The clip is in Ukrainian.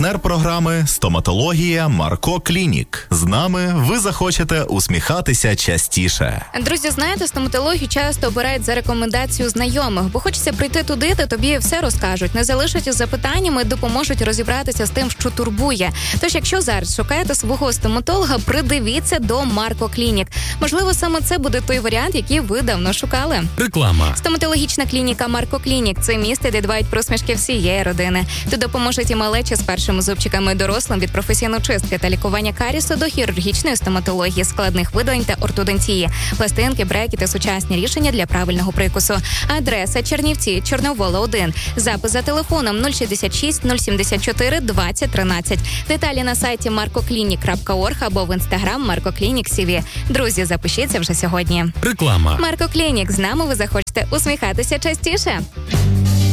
Партнер програми «Стоматологія Марко Клінік». З нами ви захочете усміхатися частіше. Друзі, знаєте, стоматологію часто обирають за рекомендацією знайомих, бо хочеться прийти туди, де тобі все розкажуть, не залишать із запитаннями, допоможуть розібратися з тим, що турбує. Тож, якщо зараз шукаєте свого стоматолога, придивіться до Марко Клінік. Можливо, саме це буде той варіант, який ви давно шукали. Реклама. Стоматологічна клініка Марко Клінік – це місце, де дбають про смішки всієї родини. Тут допоможуть і малечі з першими зубчиками, дорослим від професійної чистки та лікування карісу до хірургічної стоматології, складних видалень та ортодонтії, пластинки, брекети, сучасні рішення для правильного прикусу. Адреса: Чернівці, Чорновола, 1. Запис за телефоном 066 074 20 13. Деталі на сайті markoclinic.org або в інстаграм Марко Клінік СІВІ. Друзі, запишіться вже сьогодні. Реклама. Марко Клінік. З нами ви захочете усміхатися частіше.